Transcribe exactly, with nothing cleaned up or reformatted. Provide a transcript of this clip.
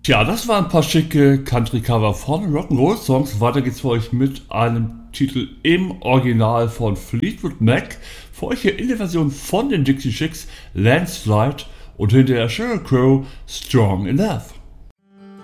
Tja, das waren ein paar schicke Country-Cover von Rock'n'Roll-Songs. Weiter geht's für euch mit einem Titel im Original von Fleetwood Mac. Für euch hier in der Version von den Dixie Chicks, Landslide, und hinterher Sheryl Crow, Strong Enough.